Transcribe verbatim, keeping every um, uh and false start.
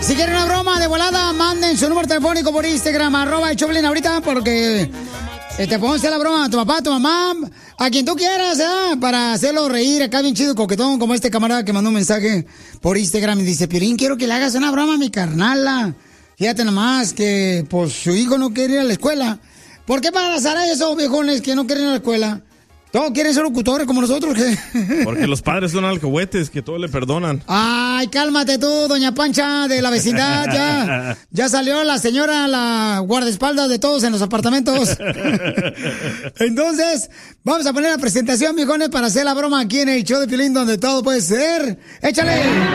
Si quieren una broma de volada, manden su número telefónico por Instagram, arroba el Choplin ahorita, porque eh, te podemos hacer la broma a tu papá, a tu mamá, a quien tú quieras, ¿eh? Para hacerlo reír acá bien chido, coquetón, como este camarada que mandó un mensaje por Instagram y dice, Piolín, quiero que le hagas una broma a mi carnala. Fíjate nomás que, pues, su hijo no quiere ir a la escuela. ¿Por qué para pasar a esos viejones que no quieren ir a la escuela? ¿Todos quieren ser locutores como nosotros? ¿Qué? Porque los padres son alcahuetes, que todo le perdonan. Ay, cálmate tú, doña Pancha, de la vecindad, ya. Ya salió la señora, la guardaespaldas de todos en los apartamentos. Entonces, vamos a poner la presentación, viejones, para hacer la broma aquí en el show de Piolín, donde todo puede ser. ¡Échale!